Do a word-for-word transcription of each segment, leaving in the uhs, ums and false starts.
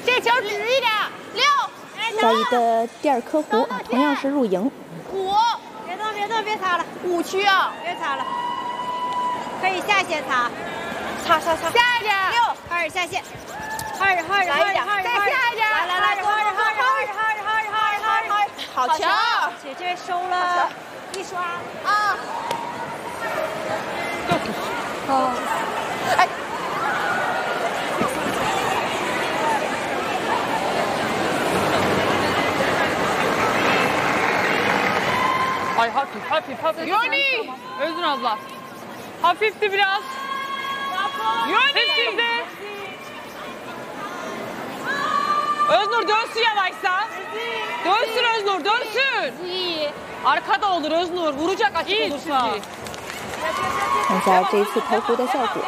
这球直一点。六。 嘉义的第二颗湖啊，同样是入营。 五。 别动，别动，别擦了。 五区啊， 别擦了。可以下线擦。 擦擦擦。下一点。六。 二下线。二二二二二。 再下一点。 来来来，二二二二二二二二二。 好球！ 姐姐收了一刷啊！哦，哎。 Ay hafif hafif hafif. Yoni! Özgür abla. Hafifti biraz. Yoni! Şimdi. Öznur dönsün yavaşsa. Dönsün Öznur dönsün. Arkada olur Öznur. Vuracak açık olursa. 看一下这一次投湖的效果。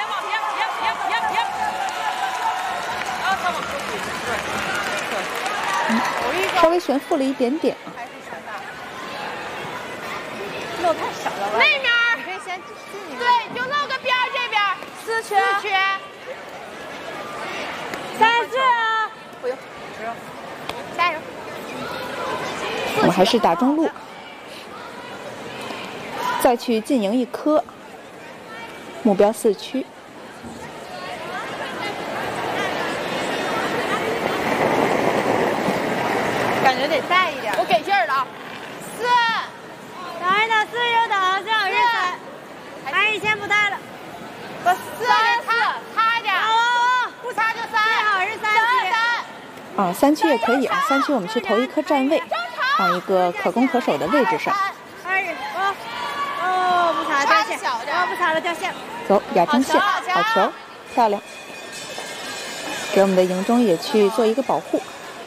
嗯，稍微悬浮了一点点。 漏太少了吧？ 那边你可以先进一个。 对，就漏个边儿这边。四圈。四圈。 三次啊！ 不用。加油。 我们还是打中路。再去进营一颗，目标四区。 感觉得带一点，我给劲儿了啊！四， 等一等，四又等，正好是三，还是先不带了。 不，四擦擦一点， 哦， 不擦就三， 正好是三区。 啊，三区也可以啊，三区我们去投一颗站位，放一个可攻可守的位置上。 二哦。哦，不擦掉线，哦，不擦了，掉线了。 走，亚中线，好球，漂亮。给我们的营中也去做一个保护。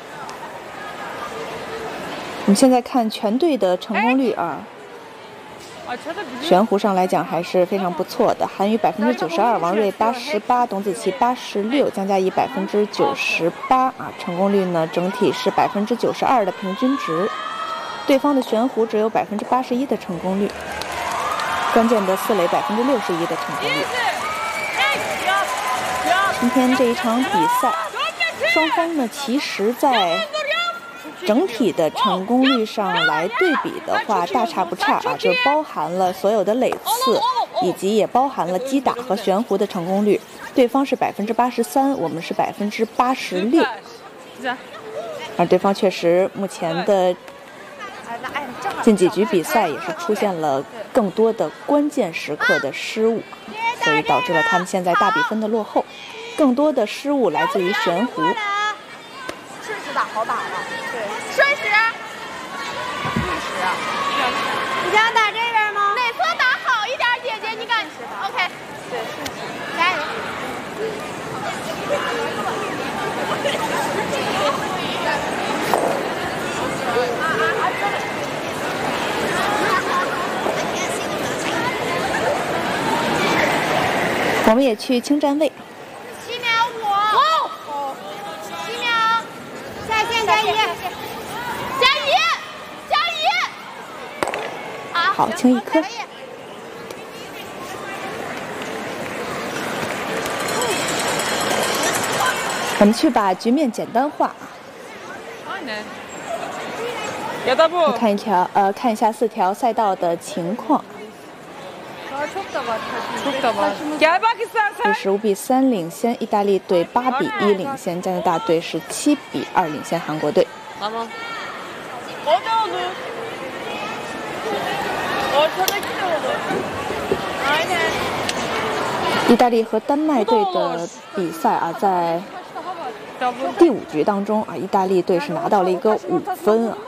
我们现在看全队的成功率啊，悬壶上来讲还是非常不错的。韩宇百分之九十二，王睿八十八，董子琪八十六，姜嘉怡百分之九十八啊，成功率呢整体是百分之九十二的平均值。对方的悬壶只有百分之八十一的成功率。关键的四垒百分之六十一的成功率。今天这一场比赛，双方呢其实在整体的成功率上来对比的话，大差不差啊，就包含了所有的垒次，以及也包含了击打和悬壶的成功率。对方是百分之八十三，我们是百分之八十六。而对方确实目前的近几局比赛也是出现了更多的关键时刻的失误，所以导致了他们现在大比分的落后。更多的失误来自于悬壶。 顺时打好打了，对，顺时。逆时啊。 你想打这边吗？ 哪侧打好一点，姐姐你敢 ？OK。对，顺时，加油。 我们也去清站位。 七秒五。哦。七秒。 下线加一。 加一。加一。啊。 好，清一颗。我们去把局面简单化。看一条，呃，看一下四条赛道的情况。是十五比三领先意大利队，八比一领先加拿大队，是七比二领先韩国队。意大利和丹麦队的比赛啊，在第五局当中啊，意大利队是拿到了一个五分啊。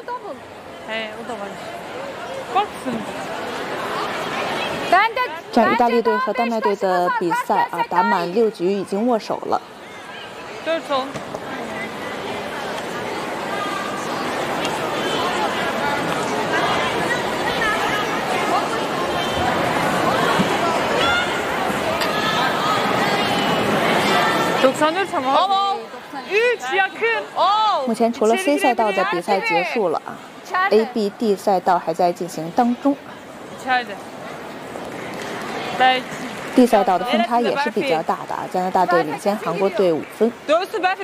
这样，意大利队和丹麦队的比赛啊，打满六局已经握手了。目前除了 C 赛道的比赛结束了啊 ，A、B、D 赛道还在进行当中。D 赛道的分差也是比较大的啊，加拿大队领先韩国队五分。